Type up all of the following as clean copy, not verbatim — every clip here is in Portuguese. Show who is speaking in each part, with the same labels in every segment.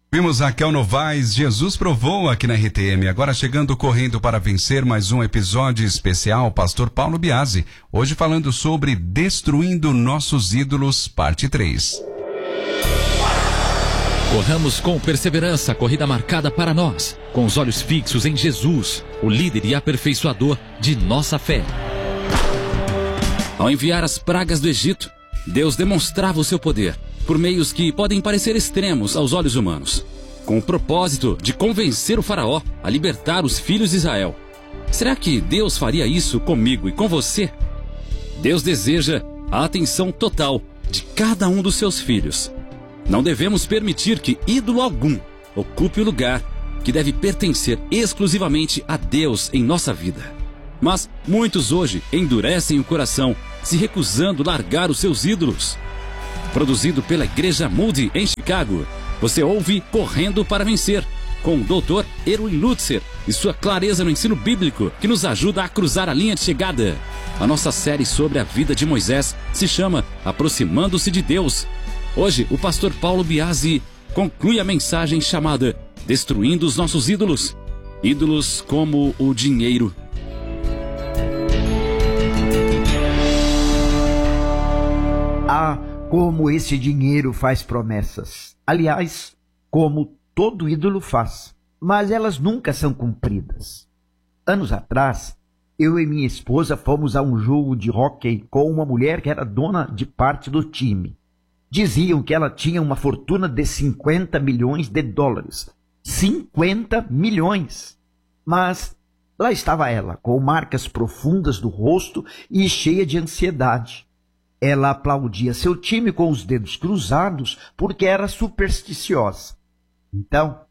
Speaker 1: Vimos Raquel Novaes, Jesus provou aqui na RTM. Agora chegando correndo para vencer mais um episódio especial, Pastor Paulo Biasi. Hoje falando sobre Destruindo Nossos Ídolos, parte 3.
Speaker 2: Corramos com perseverança a corrida marcada para nós, com os olhos fixos em Jesus, o líder e aperfeiçoador de nossa fé. Ao enviar as pragas do Egito, Deus demonstrava o seu poder por meios que podem parecer extremos aos olhos humanos, com o propósito de convencer o faraó a libertar os filhos de Israel. Será que Deus faria isso comigo e com você? Deus deseja a atenção total de cada um dos seus filhos. Não devemos permitir que ídolo algum ocupe o lugar que deve pertencer exclusivamente a Deus em nossa vida. Mas muitos hoje endurecem o coração, se recusando a largar os seus ídolos. Produzido pela Igreja Moody em Chicago, você ouve Correndo para Vencer, com o Dr. Erwin Lutzer e sua clareza no ensino bíblico que nos ajuda a cruzar a linha de chegada. A nossa série sobre a vida de Moisés se chama Aproximando-se de Deus. Hoje, o pastor Paulo Biasi conclui a mensagem chamada Destruindo os Nossos Ídolos. Ídolos como o dinheiro.
Speaker 3: Como esse dinheiro faz promessas. Aliás, como todo ídolo faz. Mas elas nunca são cumpridas. Anos atrás, eu e minha esposa fomos a um jogo de hóquei com uma mulher que era dona de parte do time. Diziam que ela tinha uma fortuna de 50 milhões de dólares. 50 milhões! Mas lá estava ela, com marcas profundas do rosto e cheia de ansiedade. Ela aplaudia seu time com os dedos cruzados porque era supersticiosa. Então,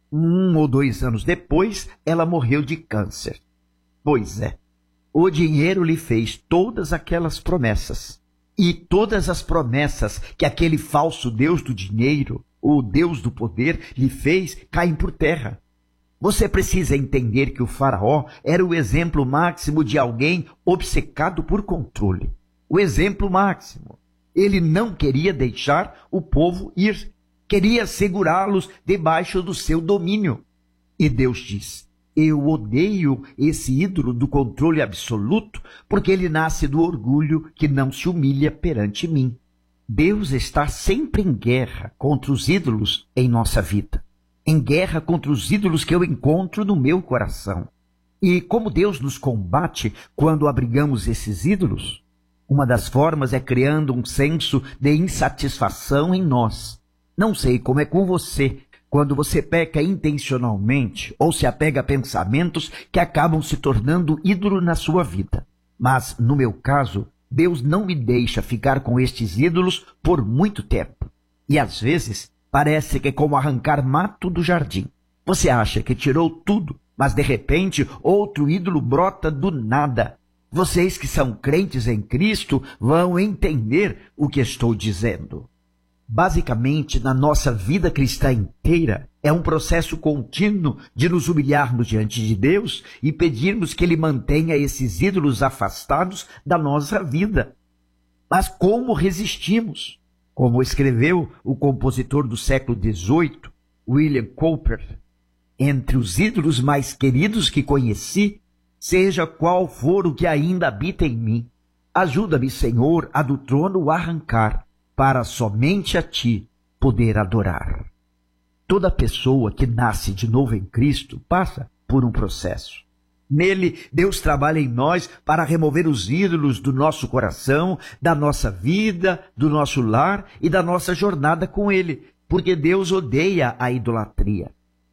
Speaker 3: 1 ou 2 anos depois, ela morreu de câncer. Pois é, o dinheiro lhe fez todas aquelas promessas. E todas as promessas que aquele falso Deus do dinheiro, o Deus do poder, lhe fez caem por terra. Você precisa entender que o faraó era o exemplo máximo de alguém obcecado por controle. O exemplo máximo. Ele não queria deixar o povo ir. Queria segurá-los debaixo do seu domínio. E Deus diz, eu odeio esse ídolo do controle absoluto, porque ele nasce do orgulho que não se humilha perante mim. Deus está sempre em guerra contra os ídolos em nossa vida. Em guerra contra os ídolos que eu encontro no meu coração. E como Deus nos combate quando abrigamos esses ídolos? Uma das formas é criando um senso de insatisfação em nós. Não sei como é com você, quando você peca intencionalmente ou se apega a pensamentos que acabam se tornando ídolo na sua vida. Mas, no meu caso, Deus não me deixa ficar com estes ídolos por muito tempo. E às vezes, parece que é como arrancar mato do jardim. Você acha que tirou tudo, mas de repente outro ídolo brota do nada. Vocês que são crentes em Cristo vão entender o que estou dizendo. Basicamente, na nossa vida cristã inteira, é um processo contínuo de nos humilharmos diante de Deus e pedirmos que Ele mantenha esses ídolos afastados da nossa vida. Mas como resistimos? Como escreveu o compositor do século XVIII, William Cowper, entre os ídolos mais queridos que conheci, seja qual for o que ainda habita em mim, ajuda-me, Senhor, a do trono o arrancar, para somente a Ti poder adorar. Toda pessoa que nasce de novo em Cristo passa por um processo. Nele, Deus trabalha em nós para remover os ídolos do nosso coração, da nossa vida, do nosso lar e da nossa jornada com Ele, porque Deus odeia a idolatria.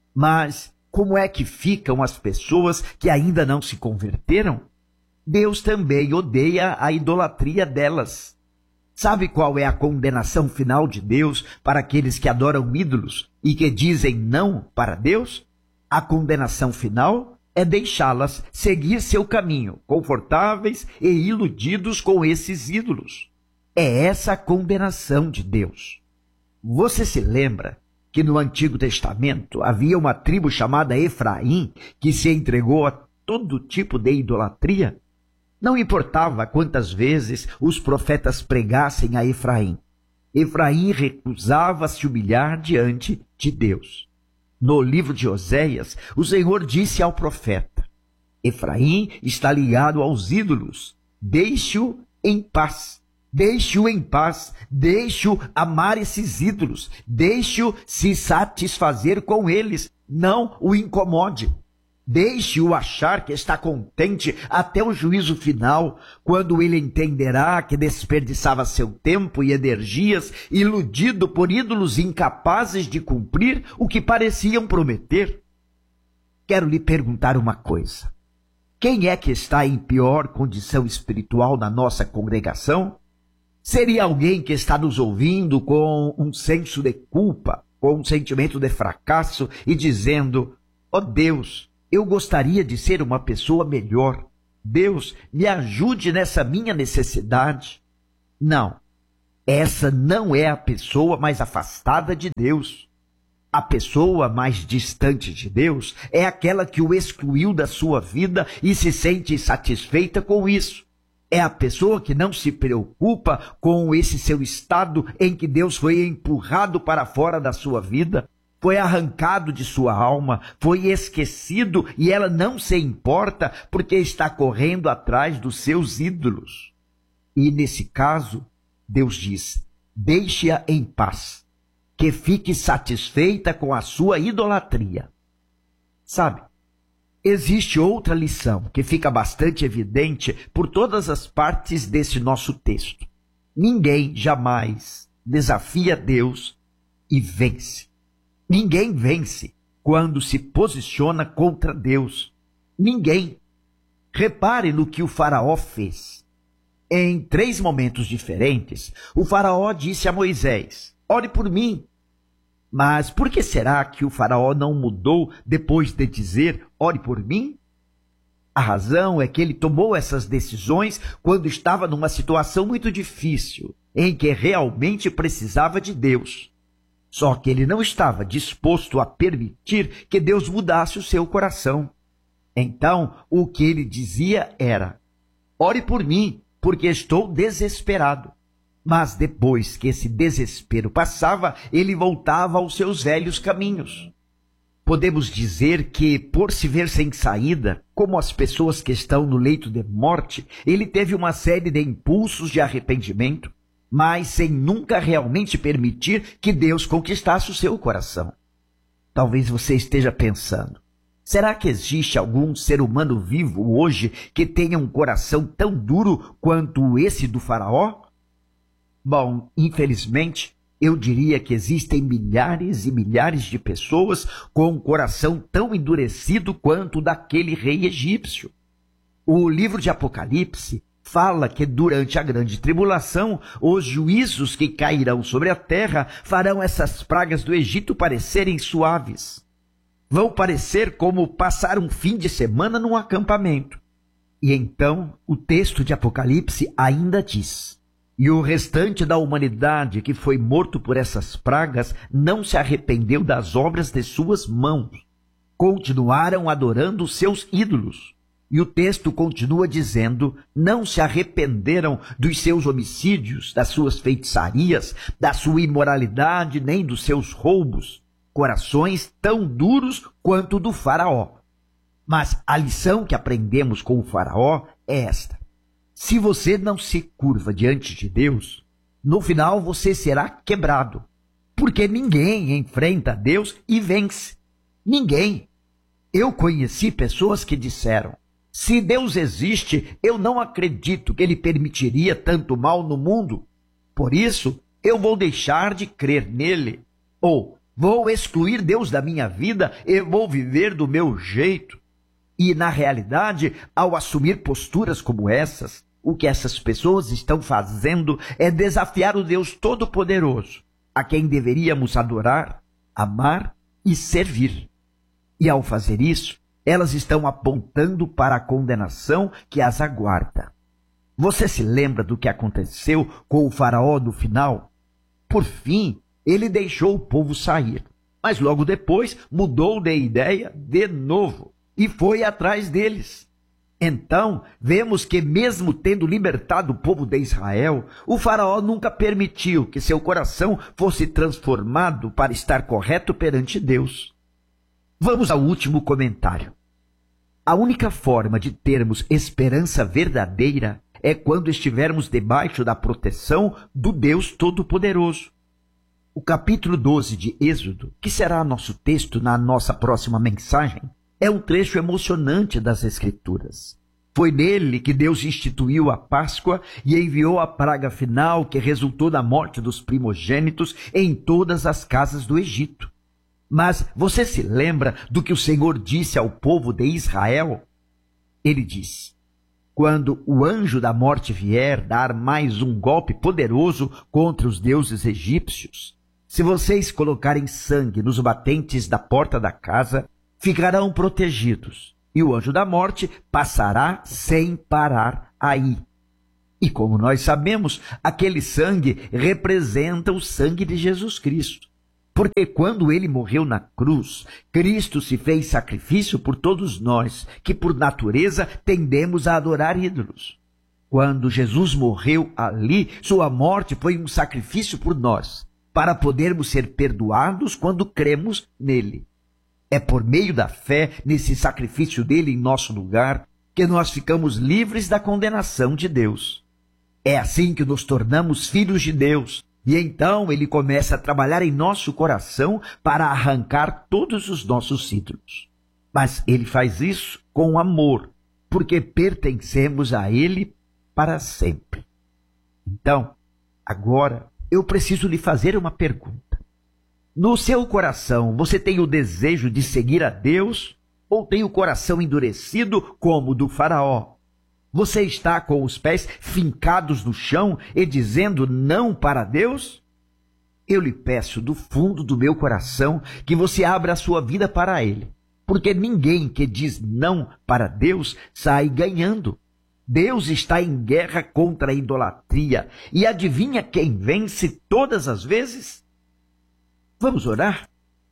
Speaker 3: Mas como é que ficam as pessoas que ainda não se converteram? Deus também odeia a idolatria delas. Sabe qual é a condenação final de Deus para aqueles que adoram ídolos e que dizem não para Deus? A condenação final é deixá-las seguir seu caminho, confortáveis e iludidos com esses ídolos. É essa a condenação de Deus. Você se lembra que no Antigo Testamento havia uma tribo chamada Efraim que se entregou a todo tipo de idolatria? Não importava quantas vezes os profetas pregassem a Efraim. Efraim recusava se humilhar diante de Deus. No livro de Oséias, o Senhor disse ao profeta: Efraim está ligado aos ídolos, deixe-o em paz. Deixe-o em paz, deixe-o amar esses ídolos, deixe-o se satisfazer com eles, não o incomode. Deixe-o achar que está contente até o juízo final, quando ele entenderá que desperdiçava seu tempo e energias, iludido por ídolos incapazes de cumprir o que pareciam prometer. Quero lhe perguntar uma coisa. Quem é que está em pior condição espiritual na nossa congregação? Seria alguém que está nos ouvindo com um senso de culpa, com um sentimento de fracasso e dizendo: ó Deus, eu gostaria de ser uma pessoa melhor. Deus, me ajude nessa minha necessidade. Não, essa não é a pessoa mais afastada de Deus. A pessoa mais distante de Deus é aquela que o excluiu da sua vida e se sente insatisfeita com isso. É a pessoa que não se preocupa com esse seu estado em que Deus foi empurrado para fora da sua vida, foi arrancado de sua alma, foi esquecido e ela não se importa porque está correndo atrás dos seus ídolos. E nesse caso, Deus diz: deixe-a em paz, que fique satisfeita com a sua idolatria. Sabe? Existe outra lição que fica bastante evidente por todas as partes desse nosso texto. Ninguém jamais desafia Deus e vence. Ninguém vence quando se posiciona contra Deus. Ninguém. Repare no que o faraó fez. Em 3 momentos diferentes, o faraó disse a Moisés: ore por mim. Mas por que será que o faraó não mudou depois de dizer: ore por mim? A razão é que ele tomou essas decisões quando estava numa situação muito difícil, em que realmente precisava de Deus. Só que ele não estava disposto a permitir que Deus mudasse o seu coração. Então, o que ele dizia era: ore por mim, porque estou desesperado. Mas depois que esse desespero passava, ele voltava aos seus velhos caminhos. Podemos dizer que, por se ver sem saída, como as pessoas que estão no leito de morte, ele teve uma série de impulsos de arrependimento, mas sem nunca realmente permitir que Deus conquistasse o seu coração. Talvez você esteja pensando: será que existe algum ser humano vivo hoje que tenha um coração tão duro quanto esse do faraó? Bom, infelizmente, eu diria que existem milhares e milhares de pessoas com um coração tão endurecido quanto o daquele rei egípcio. O livro de Apocalipse fala que durante a grande tribulação, os juízos que cairão sobre a terra farão essas pragas do Egito parecerem suaves. Vão parecer como passar um fim de semana num acampamento. E então, o texto de Apocalipse ainda diz: e o restante da humanidade que foi morto por essas pragas não se arrependeu das obras de suas mãos. Continuaram adorando os seus ídolos. E o texto continua dizendo: não se arrependeram dos seus homicídios, das suas feitiçarias, da sua imoralidade, nem dos seus roubos. Corações tão duros quanto o do faraó. Mas a lição que aprendemos com o faraó é esta: se você não se curva diante de Deus, no final você será quebrado. Porque ninguém enfrenta Deus e vence. Ninguém. Eu conheci pessoas que disseram: se Deus existe, eu não acredito que Ele permitiria tanto mal no mundo. Por isso, eu vou deixar de crer nele. Ou vou excluir Deus da minha vida e vou viver do meu jeito. E, na realidade, ao assumir posturas como essas, o que essas pessoas estão fazendo é desafiar o Deus Todo-Poderoso, a quem deveríamos adorar, amar e servir. E ao fazer isso, elas estão apontando para a condenação que as aguarda. Você se lembra do que aconteceu com o faraó no final? Por fim, ele deixou o povo sair, mas logo depois mudou de ideia de novo e foi atrás deles. Então, vemos que mesmo tendo libertado o povo de Israel, o faraó nunca permitiu que seu coração fosse transformado para estar correto perante Deus. Vamos ao último comentário. A única forma de termos esperança verdadeira é quando estivermos debaixo da proteção do Deus Todo-Poderoso. O capítulo 12 de Êxodo, que será nosso texto na nossa próxima mensagem, é um trecho emocionante das Escrituras. Foi nele que Deus instituiu a Páscoa e enviou a praga final que resultou na morte dos primogênitos em todas as casas do Egito. Mas você se lembra do que o Senhor disse ao povo de Israel? Ele disse: quando o anjo da morte vier dar mais um golpe poderoso contra os deuses egípcios, se vocês colocarem sangue nos batentes da porta da casa, ficarão protegidos, e o anjo da morte passará sem parar aí. E como nós sabemos, aquele sangue representa o sangue de Jesus Cristo. Porque quando ele morreu na cruz, Cristo se fez sacrifício por todos nós, que por natureza tendemos a adorar ídolos. Quando Jesus morreu ali, sua morte foi um sacrifício por nós, para podermos ser perdoados quando cremos nele. É por meio da fé nesse sacrifício dele em nosso lugar que nós ficamos livres da condenação de Deus. É assim que nos tornamos filhos de Deus. E então ele começa a trabalhar em nosso coração para arrancar todos os nossos ídolos. Mas ele faz isso com amor, porque pertencemos a ele para sempre. Então, agora eu preciso lhe fazer uma pergunta. No seu coração, você tem o desejo de seguir a Deus ou tem o coração endurecido como o do faraó? Você está com os pés fincados no chão e dizendo não para Deus? Eu lhe peço do fundo do meu coração que você abra a sua vida para Ele, porque ninguém que diz não para Deus sai ganhando. Deus está em guerra contra a idolatria e adivinha quem vence todas as vezes? Vamos orar?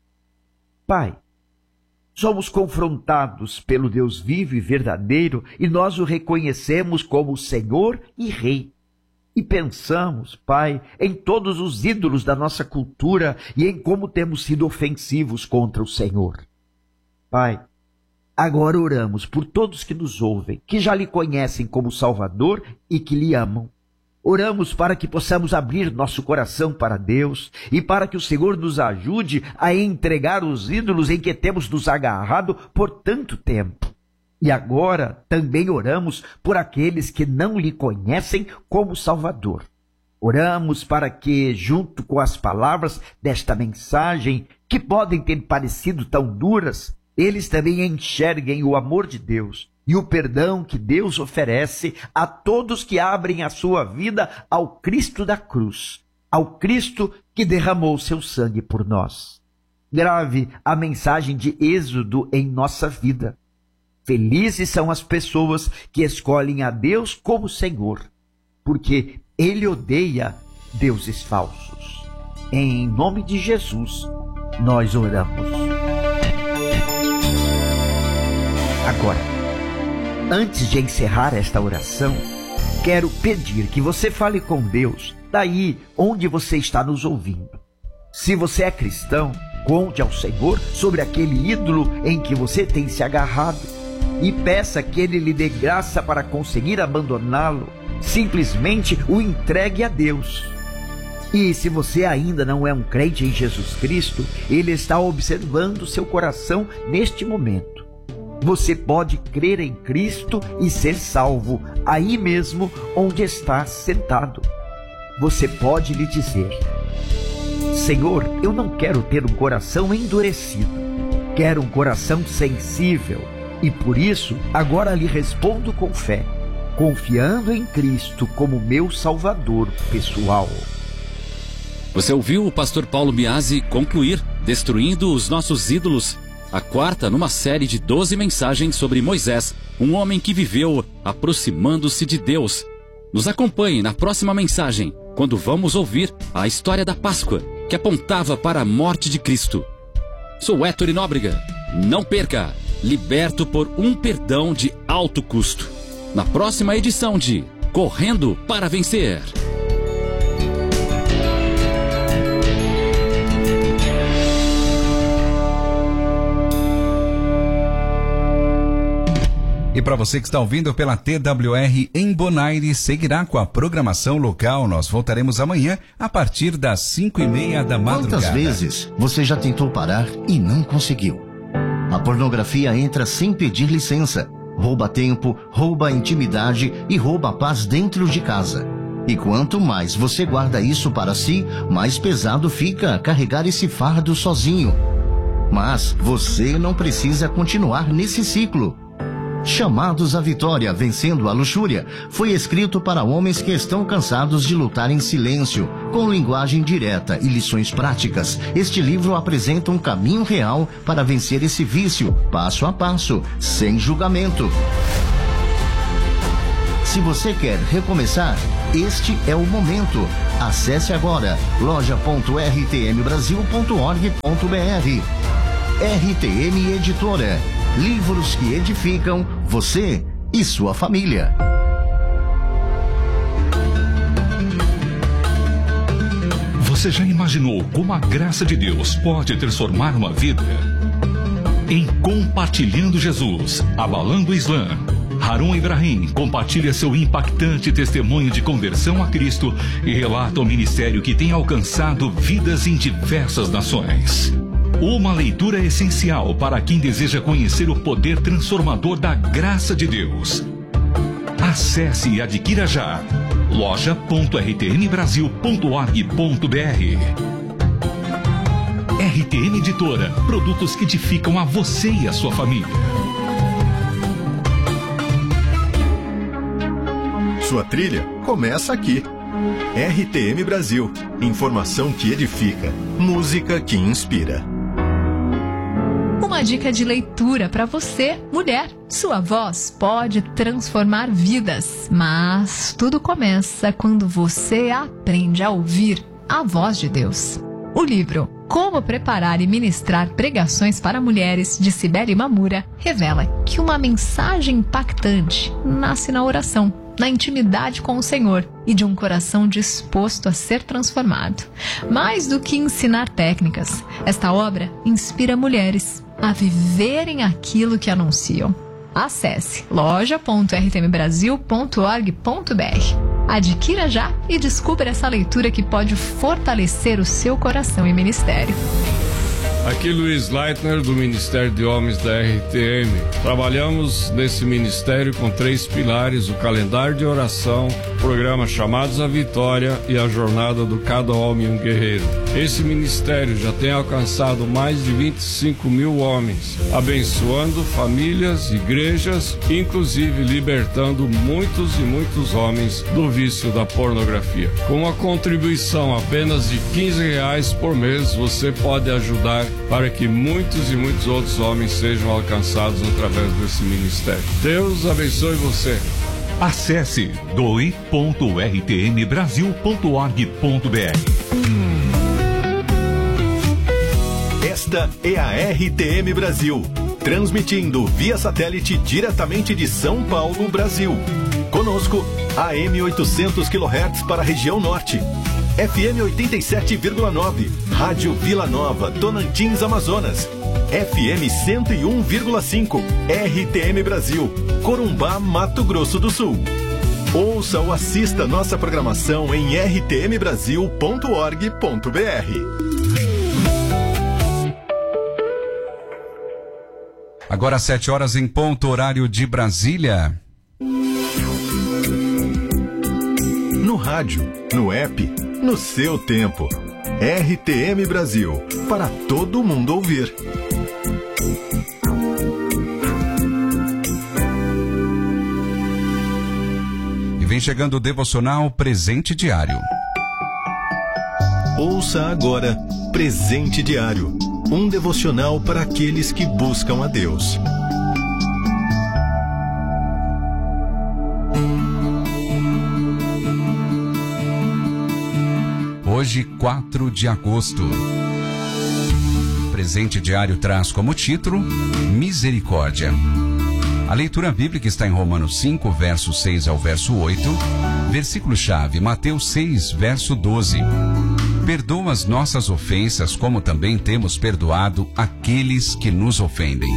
Speaker 3: Pai, somos confrontados pelo Deus vivo e verdadeiro e nós o reconhecemos como Senhor e Rei. E pensamos, Pai, em todos os ídolos da nossa cultura e em como temos sido ofensivos contra o Senhor. Pai, agora oramos por todos que nos ouvem, que já lhe conhecem como Salvador e que lhe amam. Oramos para que possamos abrir nosso coração para Deus e para que o Senhor nos ajude a entregar os ídolos em que temos nos agarrado por tanto tempo. E agora também oramos por aqueles que não lhe conhecem como Salvador. Oramos para que, junto com as palavras desta mensagem, que podem ter parecido tão duras, eles também enxerguem o amor de Deus e o perdão que Deus oferece a todos que abrem a sua vida ao Cristo da cruz, ao Cristo que derramou seu sangue por nós. Grave a mensagem de Êxodo em nossa vida. Felizes são as pessoas que escolhem a Deus como Senhor, porque Ele odeia deuses falsos. Em nome de Jesus, nós oramos. Agora, antes de encerrar esta oração, quero pedir que você fale com Deus daí onde você está nos ouvindo. Se você é cristão, conte ao Senhor sobre aquele ídolo em que você tem se agarrado e peça que Ele lhe dê graça para conseguir abandoná-lo. Simplesmente o entregue a Deus. E se você ainda não é um crente em Jesus Cristo, Ele está observando seu coração neste momento. Você pode crer em Cristo e ser salvo, aí mesmo onde está sentado. Você pode lhe dizer: Senhor, eu não quero ter um coração endurecido. Quero um coração sensível. E por isso, agora lhe respondo com fé, confiando em Cristo como meu Salvador pessoal.
Speaker 2: Você ouviu o pastor Paulo Biasi concluir Destruindo os Nossos Ídolos, a quarta numa série de 12 mensagens sobre Moisés, um homem que viveu aproximando-se de Deus. Nos acompanhe na próxima mensagem, quando vamos ouvir a história da Páscoa, que apontava para a morte de Cristo. Sou Héctor Nóbrega. Não perca! liberto por um perdão de alto custo. Na próxima edição de Correndo para Vencer.
Speaker 1: E para você que está ouvindo pela TWR em Bonaire, seguirá com a programação local. Nós voltaremos amanhã a partir das 5:30 da madrugada.
Speaker 4: Quantas vezes você já tentou parar e não conseguiu? A pornografia entra sem pedir licença. Rouba tempo, rouba a intimidade e rouba a paz dentro de casa. E quanto mais você guarda isso para si, mais pesado fica carregar esse fardo sozinho. Mas você não precisa continuar nesse ciclo. Chamados à Vitória, Vencendo a Luxúria, foi escrito para homens que estão cansados de lutar em silêncio, com linguagem direta e lições práticas. Este livro apresenta um caminho real para vencer esse vício, passo a passo, sem julgamento. Se você quer recomeçar, este é o momento. Acesse agora loja.rtmbrasil.org.br. RTM Editora. Livros que edificam você e sua família.
Speaker 5: Você já imaginou como a graça de Deus pode transformar uma vida? Em Compartilhando Jesus, Abalando o Islã, Harun Ibrahim compartilha seu impactante testemunho de conversão a Cristo e relata o ministério que tem alcançado vidas em diversas nações. Uma leitura essencial para quem deseja conhecer o poder transformador da graça de Deus. Acesse e adquira já loja.rtmbrasil.org.br. RTM Editora, produtos que edificam a você e a sua família.
Speaker 6: Sua trilha começa aqui. RTM Brasil, informação que edifica, música que inspira.
Speaker 7: Uma dica de leitura para você, mulher. Sua voz pode transformar vidas, mas tudo começa quando você aprende a ouvir a voz de Deus. O livro Como Preparar e Ministrar Pregações para Mulheres, de Cibele Mamura, revela que uma mensagem impactante nasce na oração, na intimidade com o Senhor e de um coração disposto a ser transformado. Mais do que ensinar técnicas, esta obra inspira mulheres a viverem aquilo que anunciam. Acesse loja.rtmbrasil.org.br. Adquira já e descubra essa leitura que pode fortalecer o seu coração e ministério.
Speaker 8: Aqui Luiz Leitner, do Ministério de Homens da RTM. Trabalhamos nesse ministério com 3 pilares: o calendário de oração, o programa Chamados à Vitória e a jornada do Cada Homem um Guerreiro. Esse ministério já tem alcançado mais de 25 mil homens, abençoando famílias, igrejas, inclusive libertando muitos e muitos homens do vício da pornografia. Com uma contribuição apenas de R$15 por mês, você pode ajudar para que muitos e muitos outros homens sejam alcançados através desse ministério. Deus abençoe você.
Speaker 5: Acesse doe.rtmbrasil.org.br.
Speaker 6: Esta é a RTM Brasil, transmitindo via satélite diretamente de São Paulo, Brasil. Conosco, AM 800 kHz para a região norte. FM 87,9, Rádio Vila Nova, Tonantins, Amazonas. FM 101,5, RTM Brasil, Corumbá, Mato Grosso do Sul. Ouça ou assista nossa programação em rtmbrasil.org.br.
Speaker 1: Agora 7 horas em ponto, horário de Brasília.
Speaker 6: No rádio, no app, no seu tempo. RTM Brasil, para todo mundo ouvir.
Speaker 1: E vem chegando o devocional Presente Diário.
Speaker 6: Ouça agora Presente Diário, um devocional para aqueles que buscam a Deus.
Speaker 1: Hoje, 4 de agosto. presente diário traz como título Misericórdia. A leitura bíblica está em Romanos 5, verso 6 ao verso 8, versículo-chave, Mateus 6, verso 12. Perdoa as nossas ofensas, como também temos perdoado aqueles que nos ofendem.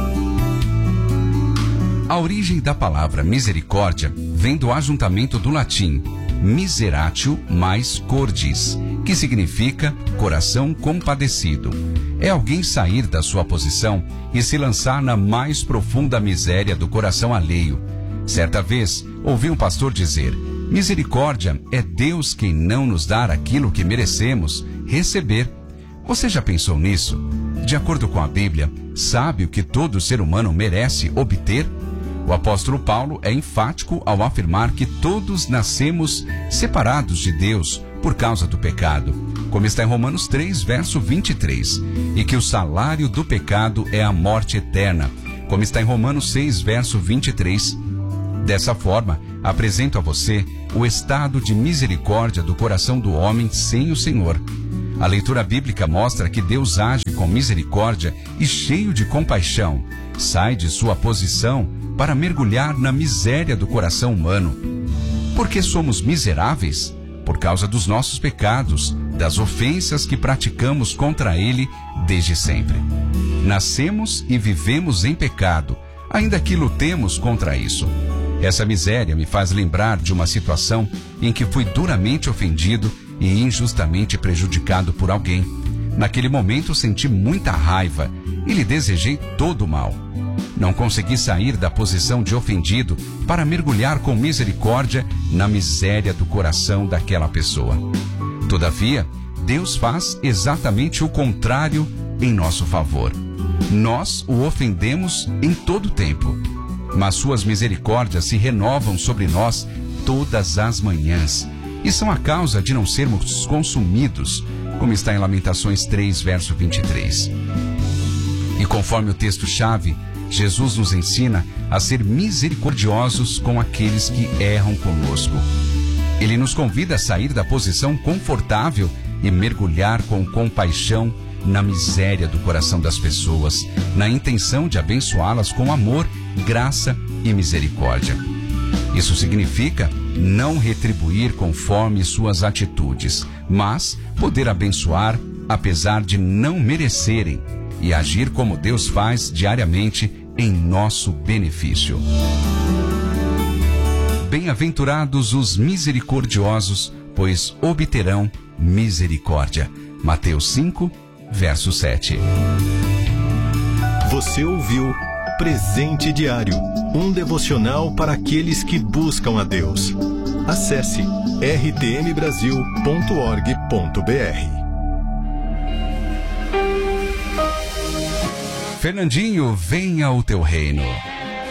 Speaker 1: A origem da palavra misericórdia vem do ajuntamento do latim miseratio mais cordis, que significa coração compadecido. É alguém sair da sua posição e se lançar na mais profunda miséria do coração alheio. Certa vez, ouvi um pastor dizer: misericórdia é Deus quem não nos dá aquilo que merecemos receber. Você já pensou nisso? De acordo com a Bíblia, sabe o que todo ser humano merece obter? O apóstolo Paulo é enfático ao afirmar que todos nascemos separados de Deus por causa do pecado, como está em Romanos 3, verso 23, e que o salário do pecado é a morte eterna, como está em Romanos 6, verso 23. Dessa forma, apresento a você o estado de misericórdia do coração do homem sem o Senhor. A leitura bíblica mostra que Deus age com misericórdia e cheio de compaixão, sai de sua posição para mergulhar na miséria do coração humano. Por que somos miseráveis? Por causa dos nossos pecados, das ofensas que praticamos contra Ele desde sempre. Nascemos e vivemos em pecado, ainda que lutemos contra isso. Essa miséria me faz lembrar de uma situação em que fui duramente ofendido e injustamente prejudicado por alguém. Naquele momento senti muita raiva e lhe desejei todo o mal. Não consegui sair da posição de ofendido para mergulhar com misericórdia na miséria do coração daquela pessoa. Todavia, Deus faz exatamente o contrário em nosso favor. Nós o ofendemos em todo tempo, mas suas misericórdias se renovam sobre nós todas as manhãs e são a causa de não sermos consumidos, como está em Lamentações 3, verso 23. E conforme o texto-chave, Jesus nos ensina a ser misericordiosos com aqueles que erram conosco. Ele nos convida a sair da posição confortável e mergulhar com compaixão na miséria do coração das pessoas, na intenção de abençoá-las com amor, graça e misericórdia. Isso significa não retribuir conforme suas atitudes, mas poder abençoar apesar de não merecerem e agir como Deus faz diariamente em nosso benefício. Bem-aventurados os misericordiosos, pois obterão misericórdia. Mateus 5, verso 7.
Speaker 6: Você ouviu Presente Diário, um devocional para aqueles que buscam a Deus. Acesse rtmbrasil.org.br.
Speaker 1: Fernandinho, venha ao teu reino.